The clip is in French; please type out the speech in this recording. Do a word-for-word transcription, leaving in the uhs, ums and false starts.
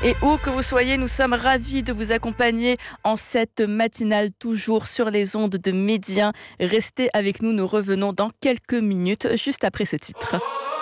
Et où que vous soyez, nous sommes ravis de vous accompagner en cette matinale, toujours sur les ondes de Média. Restez avec nous, nous revenons dans quelques minutes, juste après ce titre.